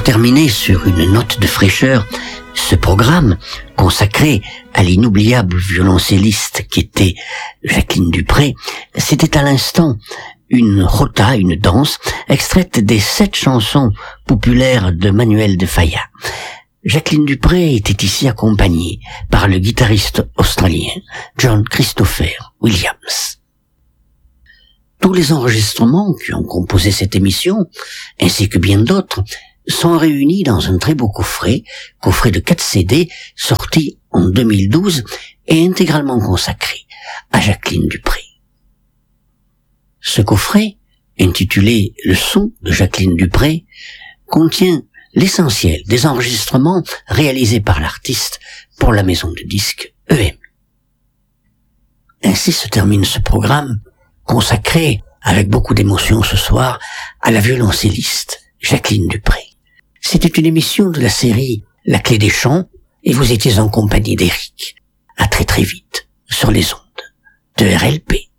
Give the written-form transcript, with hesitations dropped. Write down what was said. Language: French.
Pour terminer sur une note de fraîcheur, ce programme, consacré à l'inoubliable violoncelliste qui était Jacqueline Dupré, c'était à l'instant une jota, une danse, extraite des 7 chansons populaires de Manuel de Falla. Jacqueline Dupré était ici accompagnée par le guitariste australien John Christopher Williams. Tous les enregistrements qui ont composé cette émission, ainsi que bien d'autres, sont réunis dans un très beau coffret de 4 CD, sorti en 2012 et intégralement consacré à Jacqueline Dupré. Ce coffret, intitulé « Le son de Jacqueline Dupré », contient l'essentiel des enregistrements réalisés par l'artiste pour la maison de disques EMI. Ainsi se termine ce programme, consacré avec beaucoup d'émotion ce soir à la violoncelliste Jacqueline Dupré. C'était une émission de la série La Clé des Chants et vous étiez en compagnie d'Éric. À très très vite sur les ondes de RLP.